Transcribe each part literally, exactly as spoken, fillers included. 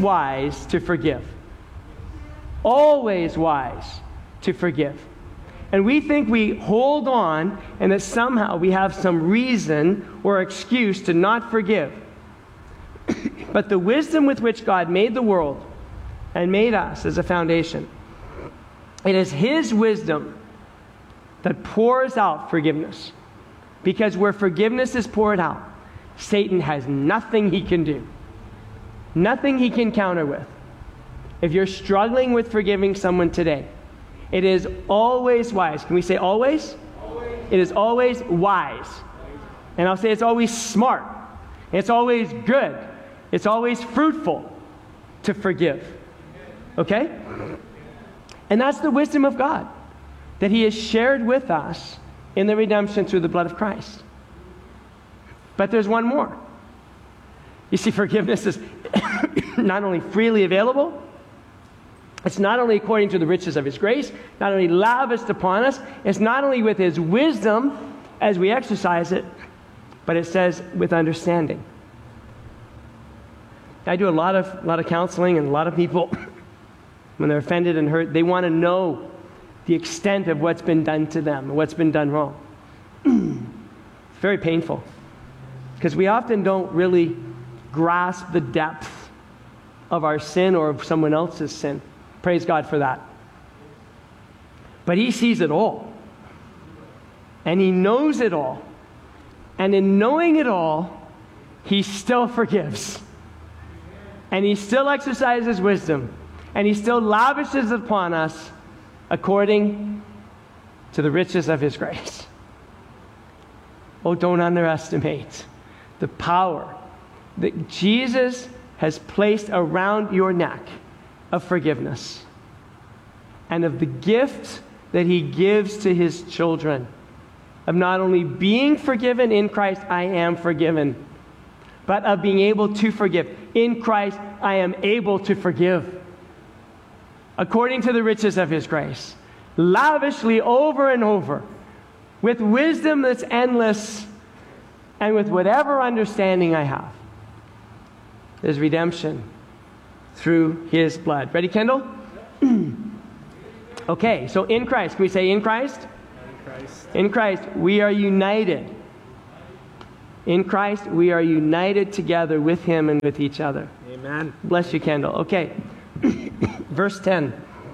wise to forgive. Always wise to forgive. And we think we hold on and that somehow we have some reason or excuse to not forgive. But the wisdom with which God made the world and made us as a foundation, it is His wisdom that pours out forgiveness. Because where forgiveness is poured out, Satan has nothing he can do. Nothing he can counter with. If you're struggling with forgiving someone today, it is always wise. Can we say always? Always. It is always wise. And I'll say it's always smart. It's always good. It's always fruitful to forgive. Okay? And that's the wisdom of God that He has shared with us in the redemption through the blood of Christ. But there's one more. You see, forgiveness is not only freely available, it's not only according to the riches of His grace, not only lavished upon us, it's not only with His wisdom as we exercise it, but it says with understanding. I do a lot of, a lot of counseling, and a lot of people, when they're offended and hurt, they want to know the extent of what's been done to them, what's been done wrong. It's very painful, because we often don't really grasp the depth of our sin or of someone else's sin. Praise God for that. But He sees it all. And He knows it all. And in knowing it all, He still forgives. And He still exercises wisdom. And He still lavishes upon us according to the riches of His grace. Oh, don't underestimate the power that Jesus has placed around your neck of forgiveness and of the gift that He gives to His children of not only being forgiven in Christ, I am forgiven, but of being able to forgive. In Christ, I am able to forgive according to the riches of His grace, lavishly over and over, with wisdom that's endless and with whatever understanding I have. There's redemption through His blood. Ready, Kendall? Okay, so in Christ. Can we say in Christ? In Christ. In Christ, we are united. In Christ, we are united together with Him and with each other. Amen. Bless you, Kendall. Okay. Verse ten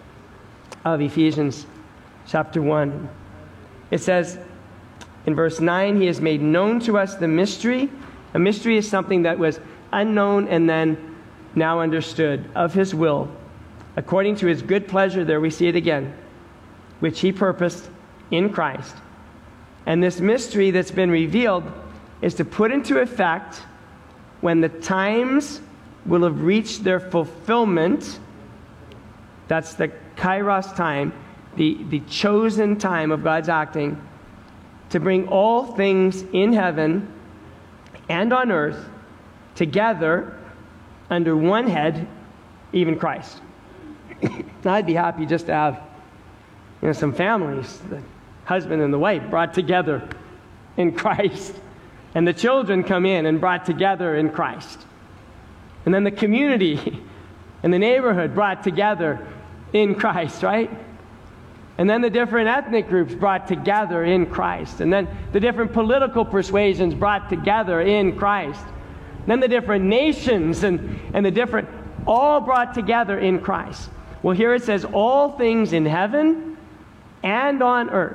of Ephesians chapter one. It says in verse nine, He has made known to us the mystery. A mystery is something that was unknown and then now understood, of His will, according to His good pleasure, there we see it again, which He purposed in Christ. And this mystery that's been revealed is to put into effect when the times will have reached their fulfillment. That's the kairos time, the, the chosen time of God's acting, to bring all things in heaven and on earth together under one head, even Christ. Now, I'd be happy just to have, you know, some families, the husband and the wife brought together in Christ, and the children come in and brought together in Christ, and then the community and the neighborhood brought together in Christ, right? And then the different ethnic groups brought together in Christ, and then the different political persuasions brought together in Christ. Then the different nations and, and the different, all brought together in Christ. Well, here it says, all things in heaven and on earth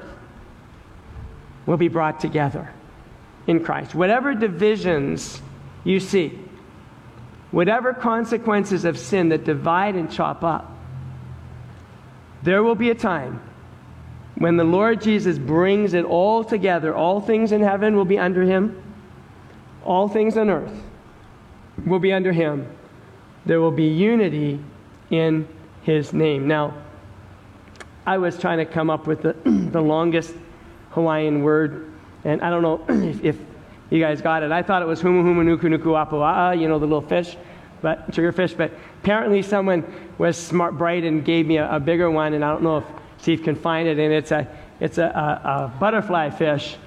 will be brought together in Christ. Whatever divisions you see, whatever consequences of sin that divide and chop up, there will be a time when the Lord Jesus brings it all together. All things in heaven will be under Him. All things on earth will be under Him. There will be unity in His name. Now, I was trying to come up with the, the longest Hawaiian word, and I don't know if, if you guys got it. I thought it was humu humu nuku nuku apua'a, you know, the little fish, but triggerfish. But apparently someone was smart, bright, and gave me a, a bigger one, and I don't know if Steve can find it, and it's a it's a, a, a butterfly fish.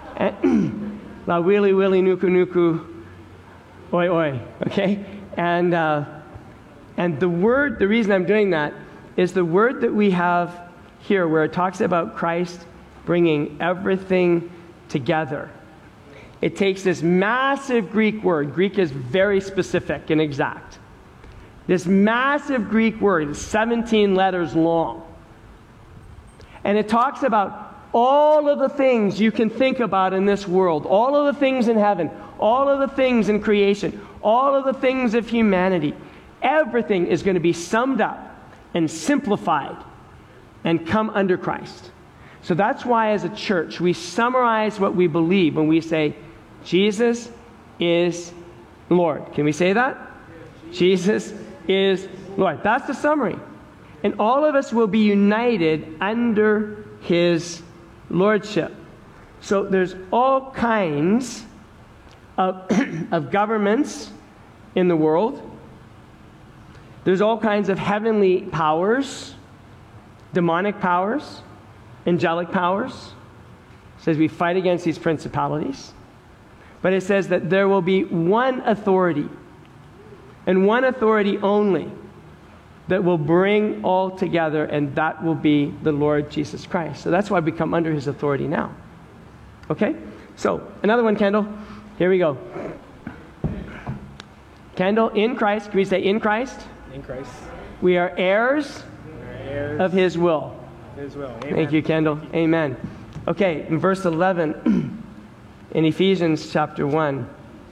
La wili wili nuku nuku oi oi, okay? And uh, And the word, the reason I'm doing that is the word that we have here where it talks about Christ bringing everything together. It takes this massive Greek word. Greek is very specific and exact. This massive Greek word is seventeen letters long. And it talks about all of the things you can think about in this world, all of the things in heaven, all of the things in creation, all of the things of humanity. Everything is going to be summed up and simplified and come under Christ. So that's why as a church we summarize what we believe when we say, Jesus is Lord. Can we say that? Jesus is Lord. That's the summary. And all of us will be united under His Lordship. So there's all kinds of, of governments in the world. There's all kinds of heavenly powers, demonic powers, angelic powers. It says we fight against these principalities. But it says that there will be one authority, and one authority only, that will bring all together, and that will be the Lord Jesus Christ. So that's why we come under His authority now. Okay? So, another one, Kendall. Here we go. Kendall, in Christ. Can we say in Christ? In Christ. We are heirs, We are heirs of His will. of His will. Amen. Thank you, Kendall. Amen. Okay, in verse eleven, in Ephesians chapter one,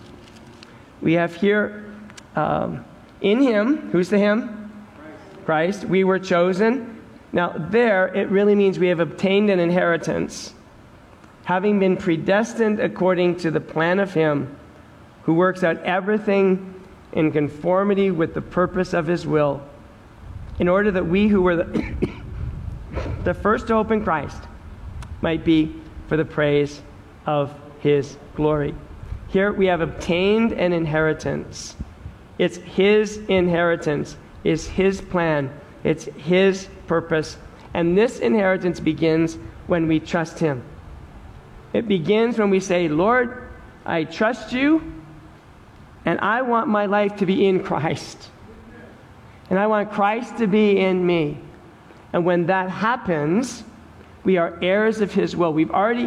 we have here, um, in Him, who's the Him? Christ. Christ, we were chosen. Now, there, it really means we have obtained an inheritance, having been predestined according to the plan of Him who works out everything in conformity with the purpose of His will, in order that we who were the, the first to hope in Christ might be for the praise of His glory. Here we have obtained an inheritance. It's His inheritance. It's His plan. It's His purpose. And this inheritance begins when we trust Him. It begins when we say, Lord, I trust You, and I want my life to be in Christ. And I want Christ to be in me. And when that happens, we are heirs of His will. We've already,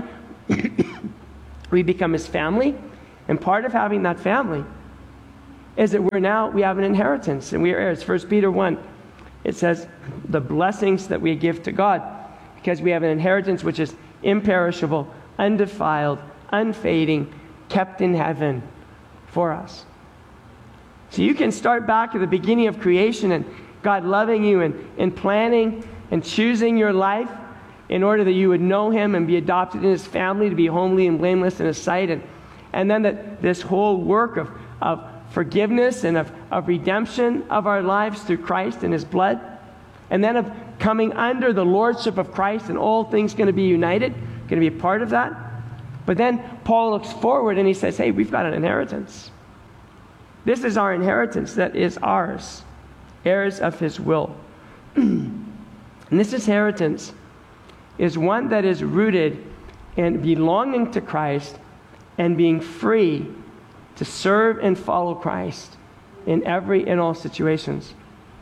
we become His family. And part of having that family is that we're now, we have an inheritance and we are heirs. First Peter one, it says the blessings that we give to God because we have an inheritance which is imperishable, undefiled, unfading, kept in heaven for us. So you can start back at the beginning of creation and God loving you and, and planning and choosing your life in order that you would know Him and be adopted in His family to be homely and blameless in His sight. And, and then that this whole work of, of forgiveness and of, of redemption of our lives through Christ and His blood. And then of coming under the lordship of Christ and all things going to be united, going to be a part of that. But then Paul looks forward and he says, hey, we've got an inheritance. This is our inheritance that is ours, heirs of His will. And this inheritance is one that is rooted in belonging to Christ and being free to serve and follow Christ in every and all situations.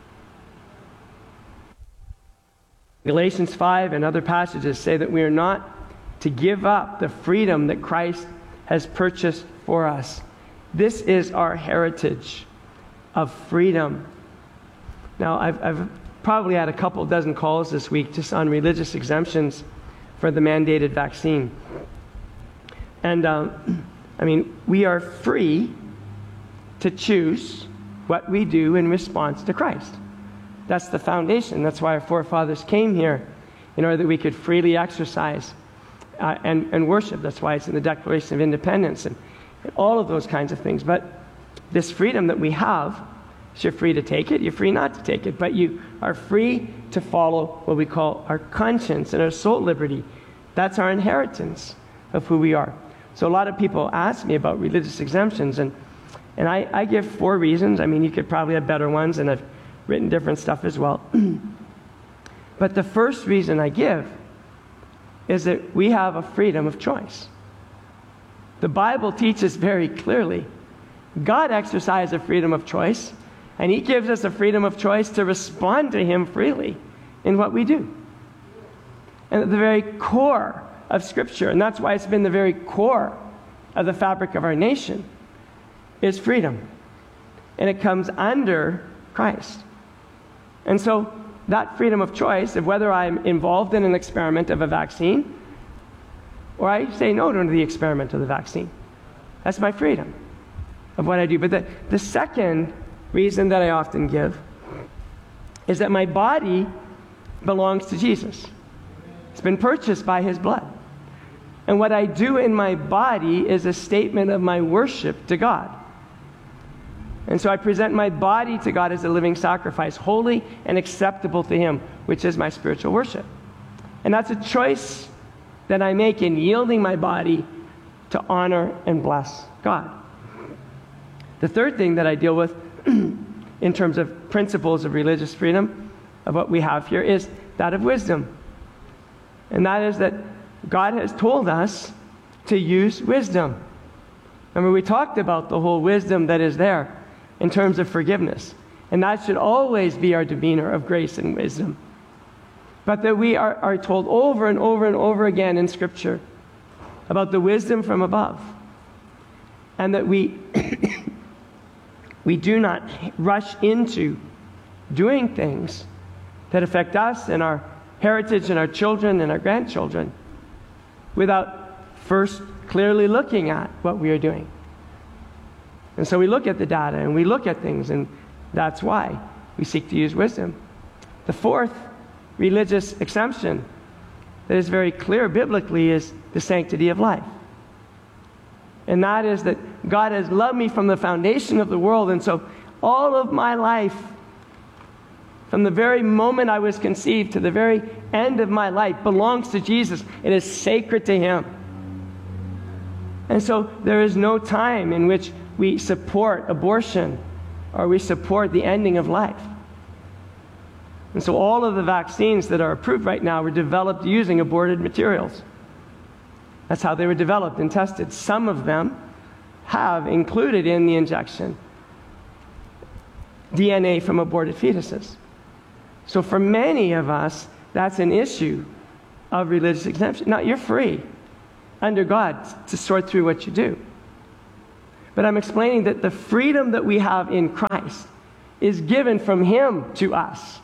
Galatians five and other passages say that we are not to give up the freedom that Christ has purchased for us. This is our heritage of freedom. Now, I've, I've probably had a couple dozen calls this week just on religious exemptions for the mandated vaccine. And, um, I mean, we are free to choose what we do in response to Christ. That's the foundation. That's why our forefathers came here, in order that we could freely exercise uh, and, and worship. That's why it's in the Declaration of Independence and, and all of those kinds of things. But this freedom that we have, so you're free to take it, you're free not to take it, but you are free to follow what we call our conscience and our soul liberty. That's our inheritance of who we are. So a lot of people ask me about religious exemptions, and, and I, I give four reasons. I mean, you could probably have better ones, and I've written different stuff as well. But the first reason I give is that we have a freedom of choice. The Bible teaches very clearly God exercised a freedom of choice And he gives us a freedom of choice to respond to him freely in what we do. And at the very core of Scripture, and that's why it's been the very core of the fabric of our nation, is freedom. And it comes under Christ. And so that freedom of choice of whether I'm involved in an experiment of a vaccine or I say no to the experiment of the vaccine, that's my freedom of what I do. But the, the second reason that I often give is that my body belongs to Jesus. It's been purchased by his blood. And what I do in my body is a statement of my worship to God. And so I present my body to God as a living sacrifice, holy and acceptable to him, which is my spiritual worship. And that's a choice that I make in yielding my body to honor and bless God. The third thing that I deal with in terms of principles of religious freedom, of what we have here, is that of wisdom. And that is that God has told us to use wisdom. Remember, we talked about the whole wisdom that is there in terms of forgiveness. And that should always be our demeanor of grace and wisdom. But that we are, are told over and over and over again in Scripture about the wisdom from above. And that we, we do not rush into doing things that affect us and our heritage and our children and our grandchildren without first clearly looking at what we are doing. And so we look at the data and we look at things, and that's why we seek to use wisdom. The fourth religious exemption that is very clear biblically is the sanctity of life. And that is that God has loved me from the foundation of the world, and so all of my life, from the very moment I was conceived to the very end of my life, belongs to Jesus. It is sacred to him. And so there is no time in which we support abortion or we support the ending of life. And so all of the vaccines that are approved right now were developed using aborted materials. That's how they were developed and tested. Some of them have included in the injection D N A from aborted fetuses. So for many of us, that's an issue of religious exemption. Now, you're free under God to sort through what you do. But I'm explaining that the freedom that we have in Christ is given from him to us.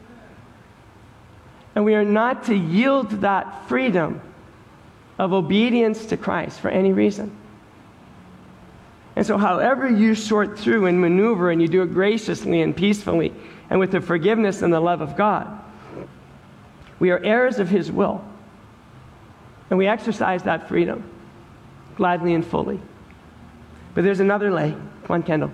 And we are not to yield that freedom of obedience to Christ for any reason. And so however you sort through and maneuver, and you do it graciously and peacefully and with the forgiveness and the love of God, we are heirs of his will. And we exercise that freedom gladly and fully. But there's another lay. Come on, Kendall.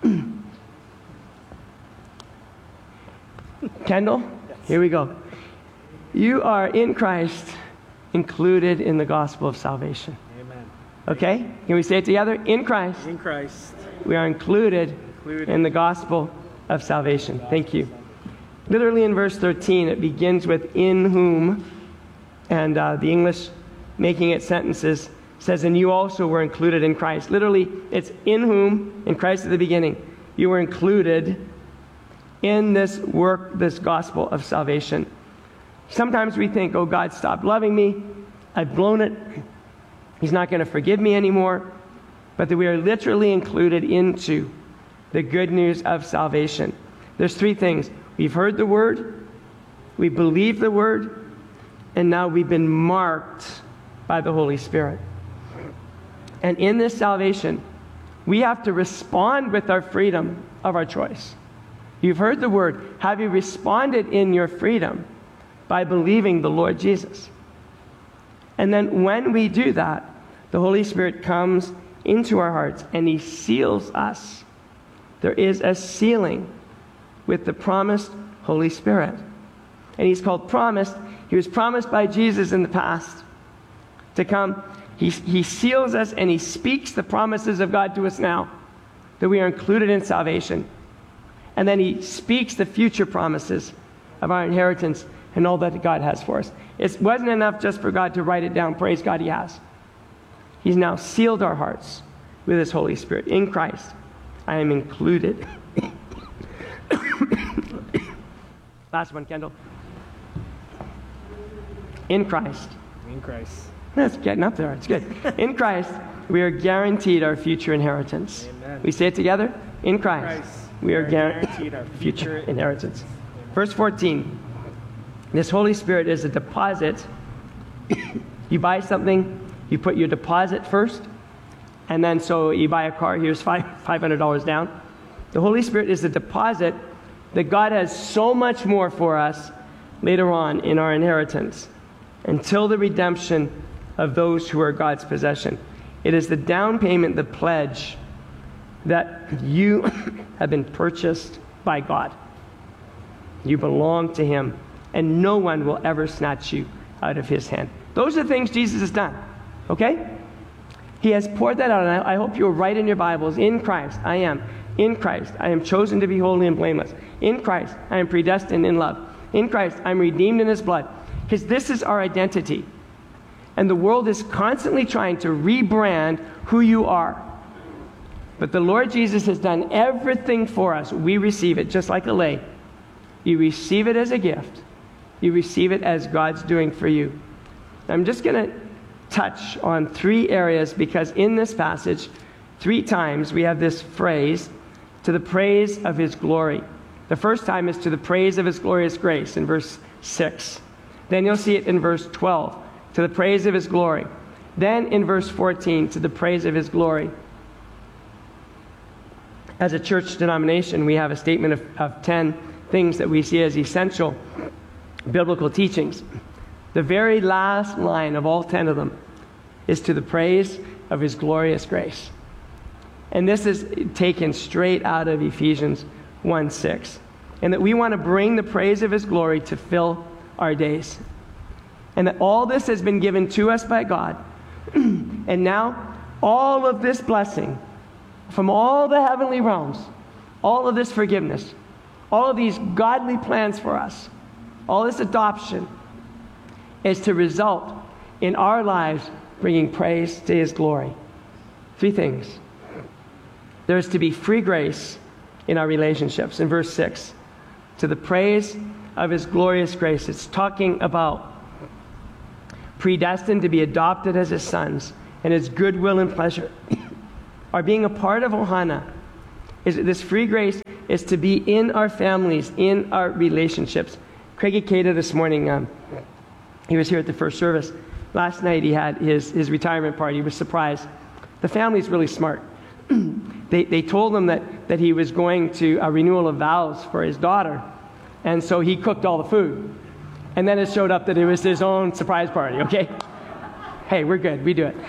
Kendall, yes. Here we go. You are in Christ, included in the gospel of salvation. Amen. Okay? Can we say it together? In Christ. In Christ. We are included, included in the gospel of salvation. Thank you. Literally in verse thirteen, it begins with "in whom," and uh, the English making it sentences says, "and you also were included in Christ." Literally, it's "in whom," in Christ at the beginning. You were included in this work, this gospel of salvation. Sometimes we think, oh, God stopped loving me. I've blown it. He's not going to forgive me anymore. But that we are literally included into the good news of salvation. There's three things. We've heard the word, we believe the word, and now we've been marked by the Holy Spirit. And in this salvation, we have to respond with our freedom of our choice. You've heard the word. Have you responded in your freedom by believing the Lord Jesus? And then when we do that, the Holy Spirit comes into our hearts and he seals us. There is a sealing with the promised Holy Spirit. And he's called promised. He was promised by Jesus in the past to come. He, he seals us and he speaks the promises of God to us now, that we are included in salvation. And then he speaks the future promises of our inheritance and all that God has for us. It wasn't enough just for God to write it down. Praise God, he has. He's now sealed our hearts with his Holy Spirit. In Christ, I am included Last one, Kendall. In Christ. In Christ. That's getting up there. It's good. In Christ, we are guaranteed our future inheritance. Amen. We say it together. In Christ, Christ we are we are guaranteed guaranteed our future future inheritance. Verse fourteen. This Holy Spirit is a deposit. You buy something, you put your deposit first, and then so you buy a car, here's five hundred dollars down. The Holy Spirit is a deposit that God has so much more for us later on in our inheritance, until the redemption of those who are God's possession. It is the down payment, the pledge, that you have been purchased by God. You belong to Him, and no one will ever snatch you out of His hand. Those are the things Jesus has done, okay? He has poured that out, and I, I hope you'll write in your Bibles, in Christ, I am. In Christ, I am chosen to be holy and blameless. In Christ, I am predestined in love. In Christ, I'm redeemed in His blood. Because this is our identity. And the world is constantly trying to rebrand who you are. But the Lord Jesus has done everything for us. We receive it, just like a lay. You receive it as a gift. You receive it as God's doing for you. I'm just going to touch on three areas, because in this passage, three times we have this phrase, to the praise of His glory. The first time is to the praise of His glorious grace in verse six. Then you'll see it in verse twelve, to the praise of His glory. Then in verse fourteen, to the praise of His glory. As a church denomination, we have a statement of, of ten things that we see as essential biblical teachings. The very last line of all ten of them is to the praise of His glorious grace. And this is taken straight out of Ephesians one six. And that we want to bring the praise of His glory to fill our days. And that all this has been given to us by God. And now, all of this blessing from all the heavenly realms, all of this forgiveness, all of these godly plans for us, all this adoption, is to result in our lives bringing praise to His glory. Three things. There is to be free grace in our relationships. In verse six, to the praise of His glorious grace. It's talking about predestined to be adopted as His sons, and His goodwill and pleasure. Our being a part of Ohana is that this free grace is to be in our families, in our relationships. Craig Ikeda this morning, um, he was here at the first service. Last night he had his, his retirement party. He was surprised. The family's really smart. they, they told him that, that he was going to a renewal of vows for his daughter. And so he cooked all the food. And then it showed up that it was his own surprise party, okay? Hey, we're good. We do it.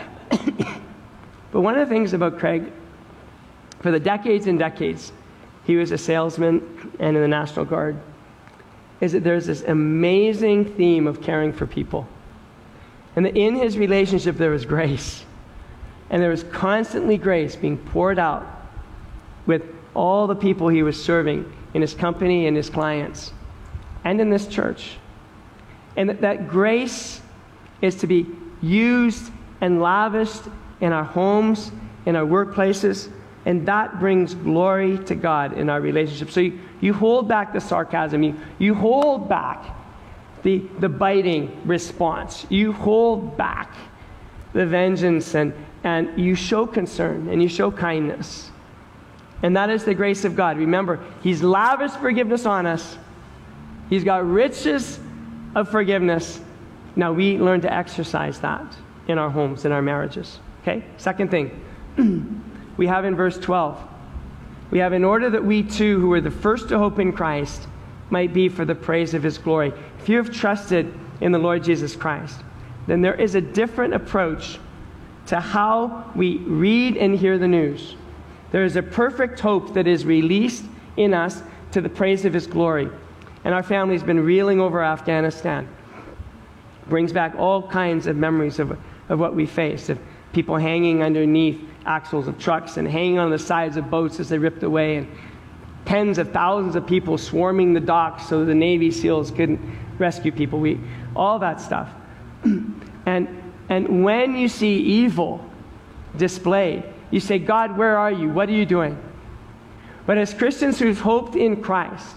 But one of the things about Craig, for the decades and decades, he was a salesman and in the National Guard, is that there's this amazing theme of caring for people. And that in his relationship there was grace. And there was constantly grace being poured out with all the people he was serving in his company and his clients and in this church. And that, that grace is to be used and lavished in our homes, in our workplaces, and that brings glory to God in our relationships. So you, you hold back the sarcasm, you, you hold back the, the biting response, you hold back the vengeance, and, and you show concern and you show kindness. And that is the grace of God. Remember, He's lavished forgiveness on us. He's got riches of forgiveness. Now we learn to exercise that in our homes, in our marriages. Okay? Second thing, we have in verse twelve, we have in order that we too, who are the first to hope in Christ, might be for the praise of His glory. If you have trusted in the Lord Jesus Christ, then there is a different approach to how we read and hear the news. There is a perfect hope that is released in us to the praise of His glory. And our family's been reeling over Afghanistan. Brings back all kinds of memories of, of what we faced, of people hanging underneath axles of trucks and hanging on the sides of boats as they ripped away, and tens of thousands of people swarming the docks so the Navy SEALs couldn't rescue people. We, all that stuff. and, and when you see evil displayed, you say, God, where are you? What are you doing? But as Christians who've hoped in Christ,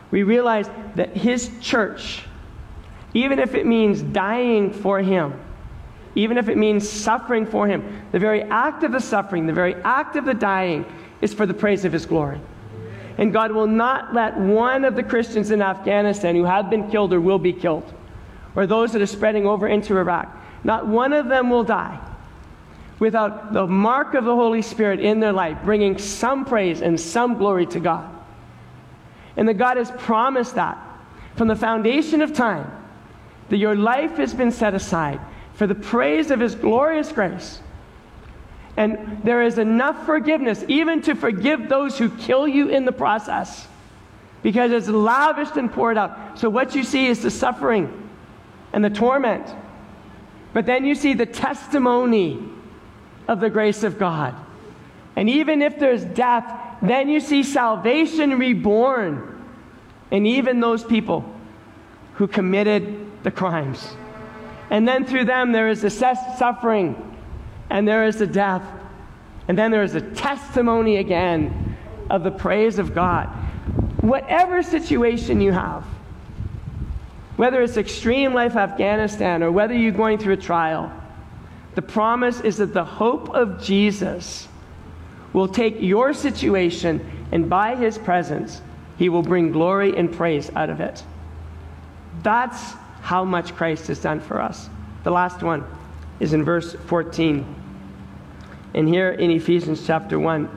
we realize that his church, even if it means dying for him, even if it means suffering for him, the very act of the suffering, the very act of the dying is for the praise of his glory. And God will not let one of the Christians in Afghanistan who have been killed or will be killed, or those that are spreading over into Iraq, not one of them will die without the mark of the Holy Spirit in their life, bringing some praise and some glory to God. And that God has promised that from the foundation of time, that your life has been set aside for the praise of his glorious grace. And there is enough forgiveness even to forgive those who kill you in the process, because it's lavished and poured out. So what you see is the suffering and the torment. But then you see the testimony of the grace of God. And even if there's death, then you see salvation reborn. And even those people who committed the crimes. And then through them there is the suffering, and there is the death, and then there is a testimony again of the praise of God. Whatever situation you have, whether it's extreme life Afghanistan or whether you're going through a trial, the promise is that the hope of Jesus will take your situation, and by his presence, he will bring glory and praise out of it. That's how much Christ has done for us. The last one is in verse fourteen. And here in Ephesians chapter one,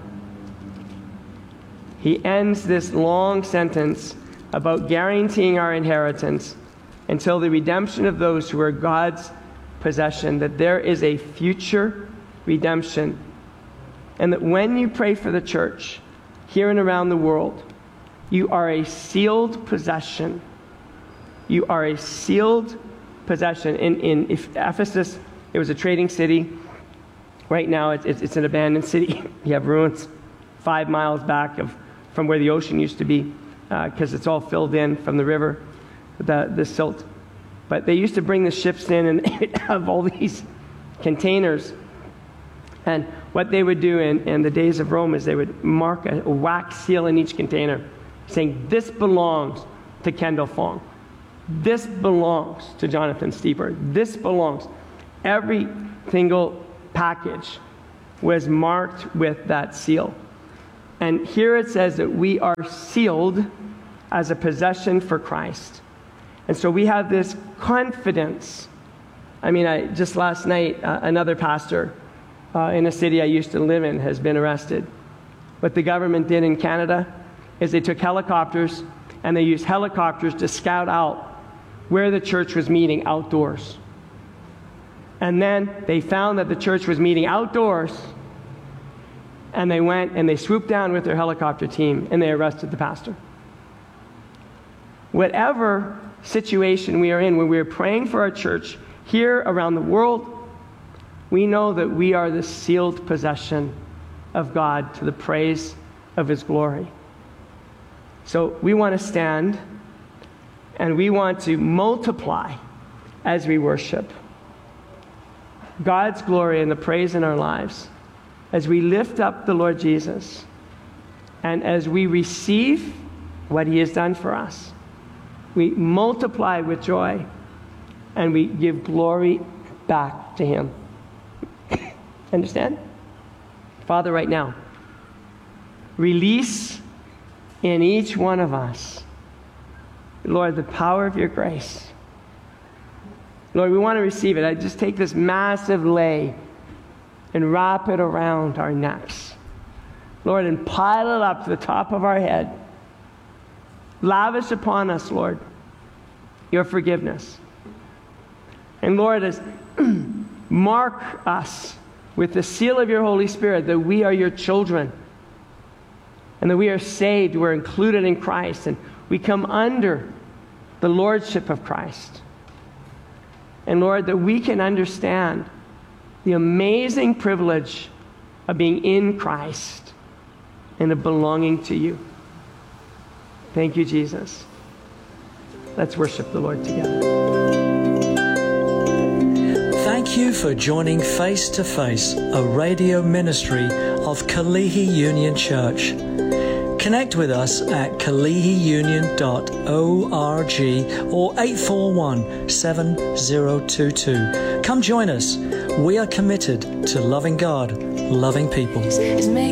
he ends this long sentence about guaranteeing our inheritance until the redemption of those who are God's possession, that there is a future redemption. And that when you pray for the church here and around the world, you are a sealed possession. You are a sealed possession. In, in Ephesus, it was a trading city. Right now, it's, it's, it's an abandoned city. You have ruins five miles back of from where the ocean used to be, because uh, it's all filled in from the river, the, the silt. But they used to bring the ships in, and they would have all these containers. And what they would do in, in the days of Rome is they would mark a, a wax seal in each container, saying, this belongs to Kendall Fong. This belongs to Jonathan Steeper. This belongs. Every single package was marked with that seal. And here it says that we are sealed as a possession for Christ. And so we have this confidence. I mean, I just last night, uh, another pastor uh, in a city I used to live in has been arrested. What the government did in Canada is they took helicopters, and they used helicopters to scout out where the church was meeting outdoors. And then they found that the church was meeting outdoors, and they went and they swooped down with their helicopter team, and they arrested the pastor. Whatever situation we are in, when we are praying for our church here around the world, we know that we are the sealed possession of God to the praise of his glory. So we want to stand, and we want to multiply as we worship God's glory and the praise in our lives, as we lift up the Lord Jesus, and as we receive what he has done for us. We multiply with joy, and we give glory back to him. Understand? Father, right now, release in each one of us, Lord, the power of your grace. Lord, we want to receive it. I just take this massive lei and wrap it around our necks, Lord, and pile it up to the top of our head. Lavish upon us, Lord, your forgiveness. And Lord, as mark us with the seal of your Holy Spirit, that we are your children, and that we are saved, we're included in Christ, and we come under the lordship of Christ. And Lord, that we can understand the amazing privilege of being in Christ and of belonging to you. Thank you, Jesus. Let's worship the Lord together. Thank you for joining Face to Face, a radio ministry of Kalihi Union Church. Connect with us at kalihi union dot org or eight four one, seven zero two two. Come join us. We are committed to loving God, loving people.